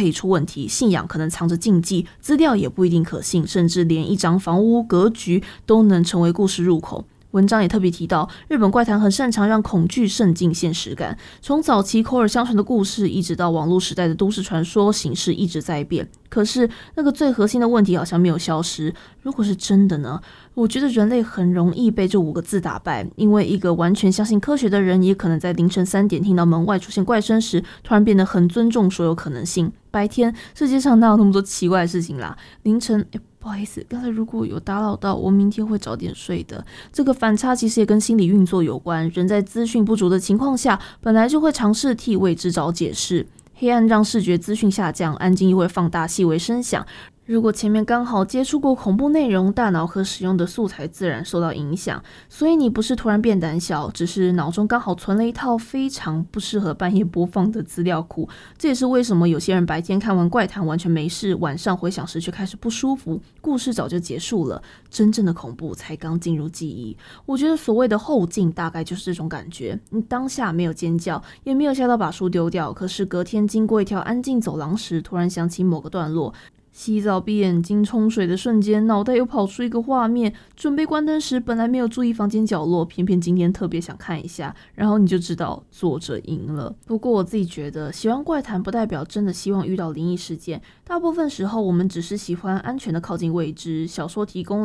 以出问题，信仰可能藏着禁忌，资料也不一定可信，甚至连一张房屋格局都能成为故事入口。文章也特别提到，日本怪谈很擅长让恐惧渗进现实感，从早期口耳相传的故事，一直到网络时代的都市传说，形式一直在变。可是那个最核心的问题好像没有消失。如果是真的呢？我觉得人类很容易被这5个字打败，因为一个完全相信科学的人，也可能在凌晨3点听到门外出现怪声时，突然变得很尊重所有可能性。白天世界上哪有那么多奇怪的事情啦？凌晨不好意思，刚才如果有打扰到，我明天会早点睡的。这个反差其实也跟心理运作有关，人在资讯不足的情况下，本来就会尝试替未知找解释。黑暗让视觉资讯下降，安静又会放大细微声响。如果前面刚好接触过恐怖内容，大脑可使用的素材自然受到影响。所以你不是突然变胆小，只是脑中刚好存了一套非常不适合半夜播放的资料库。这也是为什么有些人白天看完怪谈完全没事，晚上回想时却开始不舒服，故事早就结束了，真正的恐怖才刚进入记忆。我觉得所谓的后劲大概就是这种感觉，你当下没有尖叫，也没有吓到把书丢掉，可是隔天经过一条安静走廊时，突然想起某个段落，洗澡闭眼睛冲水的瞬间，脑袋又跑出一个画面，准备关灯时本来没有注意房间角落，偏偏今天特别想看一下，然后你就知道作者赢了。不过我自己觉得喜欢怪谈不代表真的希望遇到灵异事件，大部分时候我们只是喜欢安全的靠近未知。小说提供